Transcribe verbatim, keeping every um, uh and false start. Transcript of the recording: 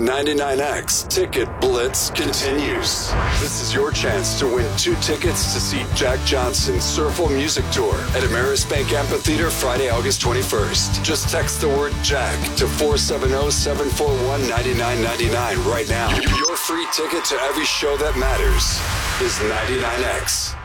ninety-nine X Ticket Blitz continues. This is your chance to win two tickets to see Jack Johnson's Surfle Music Tour at Ameris Bank Amphitheater Friday, August twenty-first. Just text the word Jack to four seven zero, seven four one, nine nine nine nine right now. Your free ticket to every show that matters is ninety-nine X.